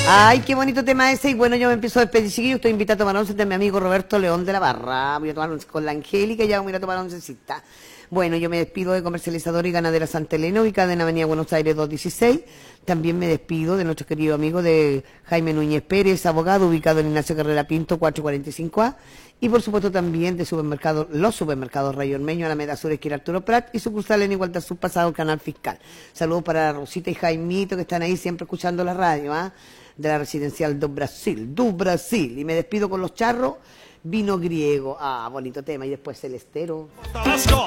Ay, qué bonito tema ese. Y bueno, yo me empiezo a despedir, chiquillos. Estoy invitada a tomar once de mi amigo Roberto León de la Barra. Voy a tomar once con la Angélica y ya voy a tomar oncecita. Bueno, yo me despido de Comercializadora y Ganadera Santa Elena, ubicada en Avenida Buenos Aires 216. También me despido de nuestro querido amigo de Jaime Núñez Pérez, abogado, ubicado en Ignacio Carrera Pinto, 445A. Y por supuesto también de los supermercados Rayo Ormeño, Alameda Sur, esquina Arturo Prat y sucursal en Igualdad Sur, pasado el Canal Fiscal. Saludos para Rosita y Jaimito que están ahí siempre escuchando la radio, ¿ah? De la residencial do Brasil. Y me despido con los charros, vino griego. Ah, bonito tema. Y después Celestero.